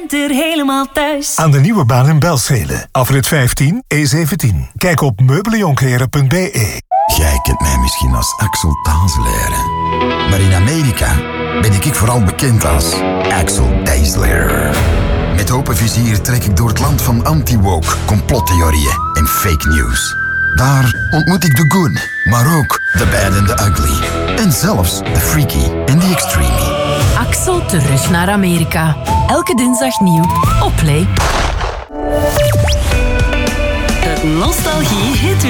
Er helemaal thuis. Aan de nieuwe baan in Belzele. Afrit 15, E17. Kijk op meubeljonkleren.be. Jij kent mij misschien als Axel Tazelaar. Maar in Amerika ben ik vooral bekend als Axel Tazelaar. Met open vizier trek ik door het land van anti-woke, complottheorieën en fake news. Daar ontmoet ik de good, maar ook de bad and the ugly. En zelfs de freaky en de extreme. Axel terug naar Amerika. Elke dinsdag nieuw op Play. Het Nostalgie Hit